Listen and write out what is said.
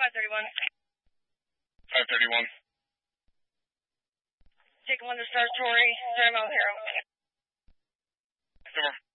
531. 531. Take 1 to Star Tory, 0 mile hero. Over.